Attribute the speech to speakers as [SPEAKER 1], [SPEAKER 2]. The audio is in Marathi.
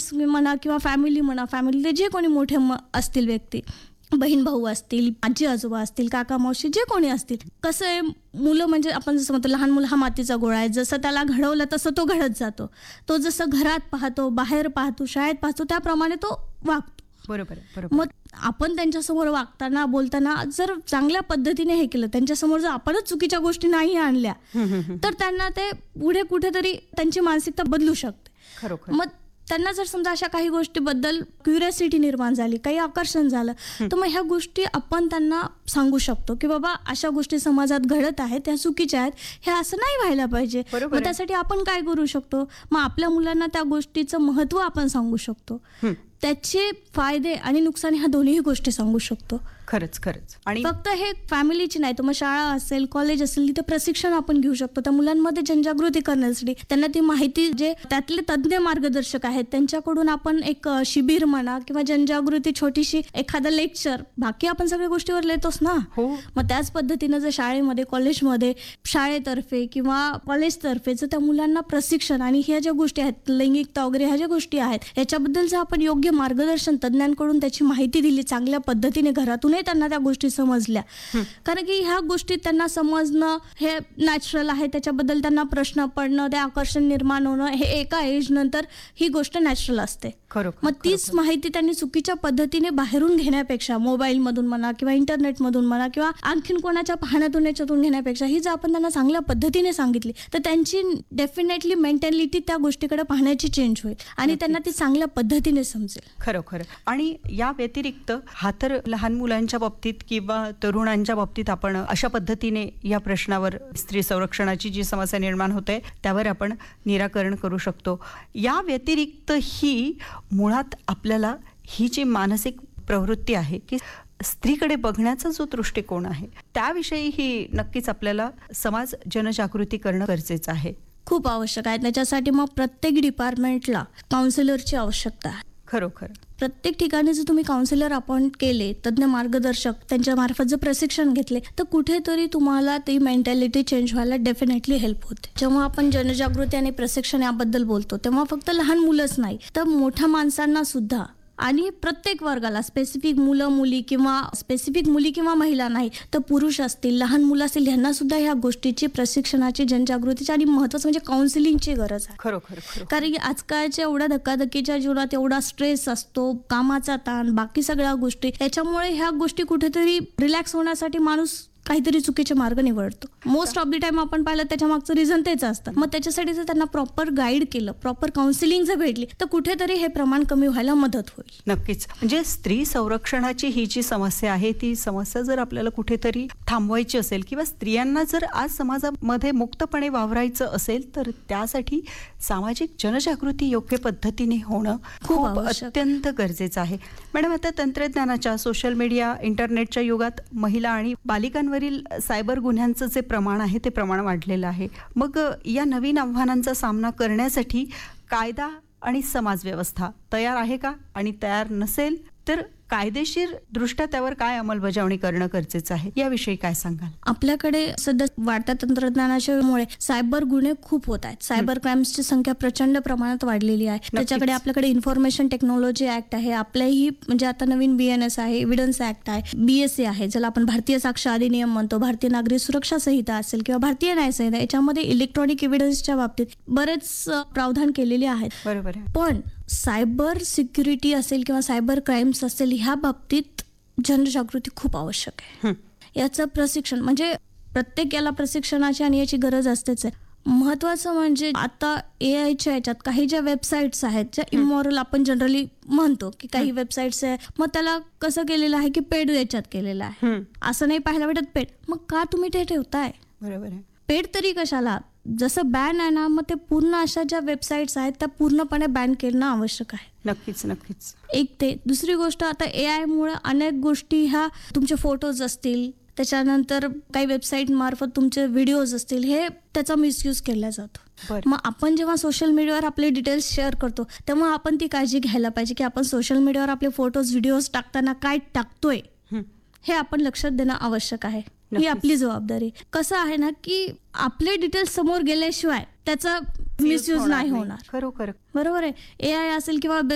[SPEAKER 1] फ्रेंड्स म्हणा किंवा फॅमिली म्हणा, फॅमिलीतले जे कोणी मोठे असतील व्यक्ती, बहीण भाऊ असतील, आजी आजोबा असतील, काका मावशी, जे कोणी असतील, कसं आहे मुलं म्हणजे आपण जसं म्हणतो लहान मुलं हा मातीचा गोळा आहे. जसं त्याला घडवलं तसं तो घडत जातो. तो जसं घरात पाहतो, बाहेर पाहतो, शाळेत पाहतो, त्याप्रमाणे तो वागतो.
[SPEAKER 2] बरोबर.
[SPEAKER 1] मग आपण त्यांच्यासमोर वागताना बोलताना जर चांगल्या पद्धतीने हे केलं, त्यांच्यासमोर जर आपणच चुकीच्या गोष्टी नाही आणल्या तर त्यांना ते पुढे कुठेतरी त्यांची मानसिकता बदलू शकते.
[SPEAKER 2] खरोखर.
[SPEAKER 1] मग त्यांना जर समजा अशा काही गोष्टीबद्दल क्युरिओसिटी निर्माण झाली, काही आकर्षण झालं, तर मग ह्या गोष्टी आपण त्यांना सांगू शकतो की बाबा अशा गोष्टी समाजात घडत आहेत, त्या चुकीच्या आहेत, हे असं नाही व्हायला पाहिजे. मग त्यासाठी आपण काय करू शकतो? मग आपल्या मुलांना त्या गोष्टीचं महत्त्व आपण सांगू शकतो, त्याचे फायदे आणि नुकसान ह्या दोन्ही गोष्टी सांगू शकतो.
[SPEAKER 2] खरंच. आणि
[SPEAKER 1] फक्त हे फॅमिलीची नाही तर मग शाळा असेल, कॉलेज असेल, तिथे प्रशिक्षण आपण घेऊ शकतो त्या मुलांमध्ये जनजागृती करण्यासाठी. त्यांना ती माहिती, जे त्यातले तज्ज्ञ मार्गदर्शक आहेत त्यांच्याकडून आपण एक शिबिर म्हणा किंवा जनजागृती छोटीशी एखादं लेक्चर, बाकी आपण सगळ्या गोष्टीवर लिहितोच ना. मग त्याच पद्धतीनं जर शाळेमध्ये, कॉलेजमध्ये, शाळेतर्फे किंवा कॉलेजतर्फे जर त्या मुलांना प्रशिक्षण आणि ह्या ज्या गोष्टी आहेत, लैंगिकता वगैरे ह्या ज्या गोष्टी आहेत, याच्याबद्दल जर आपण योग्य मार्गदर्शन तज्ज्ञांकडून त्याची माहिती दिली चांगल्या पद्धतीने, घरातूनही त्यांना त्या गोष्टी समजल्या, कारण की ह्या गोष्टी त्यांना समजणं हे नॅचरल आहे, त्याच्याबद्दल त्यांना प्रश्न पडणं, ते आकर्षण निर्माण होणं, हे एका एज नंतर ही गोष्ट नॅचरल असते. मग तीच माहिती त्यांनी चुकीच्या पद्धतीने बाहेरून घेण्यापेक्षा, मोबाईलमधून म्हणा किंवा इंटरनेटमधून म्हणा किंवा आणखीन कोणाच्या पाहण्यातून याच्यातून घेण्यापेक्षा, ही जर आपण त्यांना चांगल्या पद्धतीने सांगितली तर त्यांची डेफिनेटली मेंटॅलिटी त्या गोष्टीकडे पाहण्याची चेंज होईल आणि त्यांना ती चांगल्या पद्धतीने समजेल.
[SPEAKER 2] खरोखर. आणि या व्यतिरिक्त हा तर लहान मुलांच्या बाबतीत किंवा तरुणांच्या बाबतीत आपण अशा पद्धतीने या प्रश्नावर, स्त्री संरक्षणाची जी समस्या निर्माण होते त्यावर आपण निराकरण करू शकतो. या व्यतिरिक्त ही मुळात आपल्याला ही जी मानसिक प्रवृत्ती आहे की स्त्रीकडे बघण्याचा जो दृष्टिकोन आहे त्याविषयीही नक्कीच आपल्याला समाज जनजागृती करणं गरजेचं आहे,
[SPEAKER 1] खूप आवश्यक आहे. त्याच्यासाठी मग प्रत्येक डिपार्टमेंटला काउन्सिलरची आवश्यकता आहे.
[SPEAKER 2] खरोखर.
[SPEAKER 1] प्रत्येक ठिकाणी जर तुम्ही काउन्सिलर अपॉइंट केले, तज्ज्ञ मार्गदर्शक त्यांच्या मार्फत जर प्रशिक्षण घेतले, तर कुठेतरी तुम्हाला ती मेंटॅलिटी चेंज व्हायला डेफिनेटली हेल्प होते. जेव्हा आपण जनजागृती आणि प्रशिक्षण याबद्दल बोलतो तेव्हा फक्त लहान मुलंच नाही तर मोठ्या माणसांना सुद्धा आणि प्रत्येक वर्गाला, स्पेसिफिक मुलं मुली किंवा स्पेसिफिक मुली किंवा महिला नाही तर पुरुष असतील, लहान मुलं असतील, ह्यांना सुद्धा ह्या गोष्टीची, प्रशिक्षणाची, जनजागृतीची आणि महत्त्वाचं म्हणजे काउन्सिलिंगची गरज आहे.
[SPEAKER 2] खरोखर.
[SPEAKER 1] कारण की आजकालच्या एवढ्या धकाधकीच्या जीवनात एवढा स्ट्रेस असतो, कामाचा ताण, बाकी सगळ्या गोष्टी, याच्यामुळे ह्या गोष्टी कुठेतरी रिलॅक्स होण्यासाठी माणूस काहीतरी चुकीचे मार्ग निवडतो. मोस्ट ऑफ द टाइम आपण पाहिलं त्याच्या मागचं रिझन तेच असतं. मग त्याच्यासाठी जर त्यांना प्रॉपर गाईड केलं, प्रॉपर काउन्सिलिंग जर भेटली तर कुठेतरी हे प्रमाण कमी व्हायला मदत होईल.
[SPEAKER 2] नक्कीच. म्हणजे स्त्री संरक्षणाची ही जी समस्या आहे ती समस्या जर आपल्याला कुठेतरी थांबवायची असेल किंवा स्त्रियांना जर आज समाजामध्ये मुक्तपणे वावरायचं असेल तर त्यासाठी सामाजिक जनजागृती योग्य पद्धतीने होणं खूप अत्यंत गरजेचं आहे. मॅडम, आता तंत्रज्ञानाच्या, सोशल मीडिया, इंटरनेटच्या युगात महिला आणि बालिकांवरील सायबर गुन्ह्यांचं जे प्रमाण आहे ते प्रमाण वाढलेलं आहे. मग या नवीन आव्हानांचा सामना करण्यासाठी कायदा आणि समाज व्यवस्था तयार आहे का? आणि तयार नसेल तर कायदेशीर दृष्ट्या त्यावर काय अंमलबजावणी करणं गरजेचं आहे, याविषयी काय सांगाल?
[SPEAKER 1] आपल्याकडे सध्या वाढत्या तंत्रज्ञानाच्यामुळे सायबर गुन्हे खूप होत आहेत. सायबर क्राईम्सची संख्या प्रचंड प्रमाणात वाढलेली आहे. त्याच्याकडे आपल्याकडे इन्फॉर्मेशन टेक्नॉलॉजी ऍक्ट आहे, आपल्याही म्हणजे आता नवीन BNS आहे, एव्हिडन्स ऍक्ट आहे, BSA आहे, ज्याला आपण भारतीय साक्ष अधिनियम म्हणतो, भारतीय नागरिक सुरक्षा संहिता असेल किंवा भारतीय न्याय संहिता, याच्यामध्ये इलेक्ट्रॉनिक एव्हिडन्सच्या बाबतीत बरेच प्रावधान केलेले आहेत.
[SPEAKER 2] बरोबर आहे.
[SPEAKER 1] पण सायबर सिक्युरिटी असेल किंवा सायबर क्राईम्स असेल, ह्या बाबतीत जनजागृती खूप आवश्यक आहे. याचं प्रशिक्षण म्हणजे प्रत्येक याला प्रशिक्षणाची आणि याची गरज असतेच आहे. महत्वाचं म्हणजे आता AIच्या याच्यात काही ज्या वेबसाईट्स आहेत ज्या इमॉरल आपण जनरली म्हणतो की काही वेबसाईट्स आहे, मग त्याला कसं केलेलं आहे की पेड याच्यात केलेलं आहे, असं नाही पाहायला भेटत पेड. मग का तुम्ही ते ठेवताय?
[SPEAKER 2] बरोबर आहे.
[SPEAKER 1] पेड तरी कशाला? जसं बॅन आहे ना, मग ते पूर्ण अशा ज्या वेबसाईट्स आहेत त्या पूर्णपणे बॅन करणं आवश्यक आहे.
[SPEAKER 2] नक्कीच.
[SPEAKER 1] एक ते दुसरी गोष्ट, आता AI मुळे अनेक गोष्टी, ह्या तुमचे फोटोज असतील, त्याच्यानंतर काही वेबसाईट मार्फत तुमचे व्हिडिओज असतील, हे त्याचा मिसयूज केला जातो. मग आपण जेव्हा सोशल मीडियावर आपले डिटेल्स शेअर करतो तेव्हा आपण ती काळजी घ्यायला पाहिजे की आपण सोशल मीडियावर आपले फोटोज, व्हिडिओज टाकताना काय टाकतोय हे आपण लक्षात देणं आवश्यक आहे. ही आपली जबाबदारी. कसं आहे ना की आपले डिटेल्स समोर गेल्याशिवाय त्याचा मिसयूज नाही होणार.
[SPEAKER 2] खरोखर.
[SPEAKER 1] बरोबर आहे. AI असेल किंवा